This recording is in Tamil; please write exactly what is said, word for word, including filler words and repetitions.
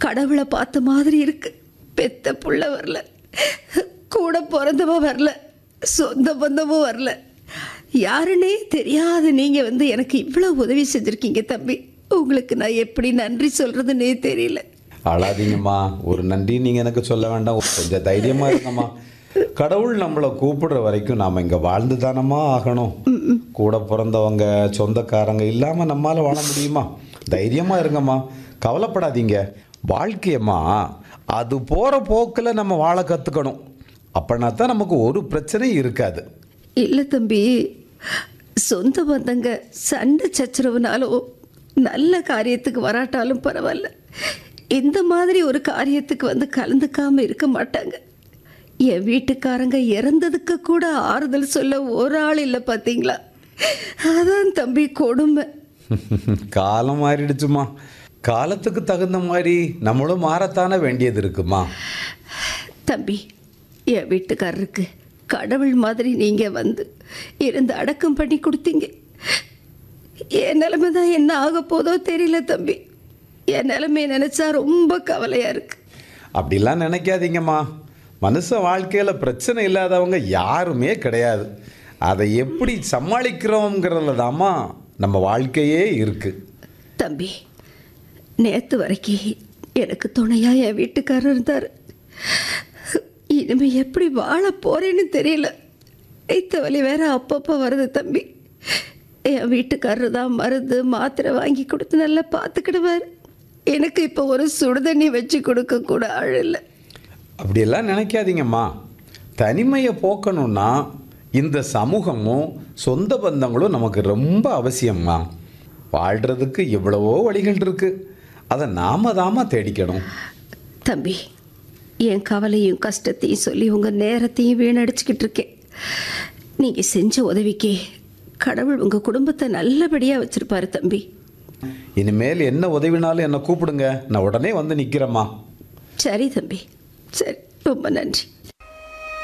கடவுளை பார்த்த மாதிரி இருக்கு. பெத்த புள்ள வரல, கூட பிறந்தவ வரல, சொந்த பந்தமும் வரல. யாருன்னே தெரியாத நீங்கள் வந்து எனக்கு இவ்வளோ உதவி செஞ்சுருக்கீங்க தம்பி. உங்களுக்கு நான் எப்படி நன்றி சொல்கிறதுன்னே தெரியல. அழாதீங்கம்மா, ஒரு நன்றி நீங்கள் எனக்கு சொல்ல வேண்டாம். கொஞ்சம் தைரியமாக இருங்கம்மா. கடவுள் நம்மளை கூப்பிடுற வரைக்கும் நாம் இங்கே வாழ்ந்து தானம்மா ஆகணும். கூட பிறந்தவங்க சொந்தக்காரங்க இல்லாமல் நம்மளால் வாழ முடியுமா? தைரியமாக இருங்கம்மா, கவலைப்படாதீங்க. வாழ்க்கையம்மா அது போகிற போக்கில் நம்ம வாழ கற்றுக்கணும். அப்படின்னா தான் நமக்கு ஒரு பிரச்சனையும் இருக்காது. இல்லை தம்பி, சொந்த பந்தங்க சண்டை சச்சரவுனாலும் நல்ல காரியத்துக்கு வராட்டாலும் பரவாயில்ல, இந்த மாதிரி ஒரு காரியத்துக்கு வந்து கலந்துக்காமல் இருக்க மாட்டாங்க. என் வீட்டுக்காரங்க இறந்ததுக்கு கூட ஆறுதல் சொல்ல ஒரு ஆள் இல்லை பார்த்தீங்களா? அதான் தம்பி கொடுமை. காலம் மாறிடுச்சுமா. காலத்துக்கு தகுந்த மாதிரி நம்மளும் மாறத்தானே வேண்டியது இருக்குமா? தம்பி, என் வீட்டுக்காரருக்கு கடவுள் மாதிரி நீங்கள் வந்து இருந்து அடக்கம் பண்ணி கொடுத்தீங்க. என் நிலைமை தான் என்ன ஆக போதோ தெரியல தம்பி. என் நிலைமையை நினச்சா ரொம்ப கவலையாக இருக்கு. அப்படிலாம் நினைக்காதீங்கம்மா. மனுஷ வாழ்க்கையில் பிரச்சனை இல்லாதவங்க யாருமே கிடையாது. அதை எப்படி சமாளிக்கிறோங்கிறதுல தாம்மா நம்ம வாழ்க்கையே இருக்குது. தம்பி, நேற்று வரைக்கும் எனக்கு துணையாக என் வீட்டுக்காரர் இருந்தார். இனிமேல் எப்படி வாழ போகிறேன்னு தெரியல. வைத்த வலி வேற அப்பப்போ வருது தம்பி. என் வீட்டுக்காரர் தான் மருந்து மாத்திரை வாங்கி கொடுத்து நல்லா பார்த்துக்கிடுவார். எனக்கு இப்போ ஒரு சுடுதண்ணி வச்சு கொடுக்க கூட ஆள் இல்லை. அப்படியெல்லாம் நினைக்காதீங்கம்மா. தனிமையை போக்கணும்னா இந்த சமூகமும் சொந்த பந்தங்களும் நமக்கு ரொம்ப அவசியம்மா. வாழ்கிறதுக்கு எவ்வளவோ வழிகள் இருக்குது. அதை நாம தாமா தேடிக்கணும். தம்பி, என் கவலையும் கஷ்டத்தையும் சொல்லி உங்கள் நேரத்தையும் வீணடிச்சுக்கிட்டு இருக்கேன். நீங்கள் செஞ்ச உதவிக்கே கடவுள் உங்கள் குடும்பத்தை நல்லபடியாக வச்சுருப்பாரு தம்பி. இனிமேல் என்ன உதவினாலும் என்னை கூப்பிடுங்க, நான் உடனே வந்து நிற்கிறேம்மா. சரி தம்பி, சரி, ரொம்ப நன்றி.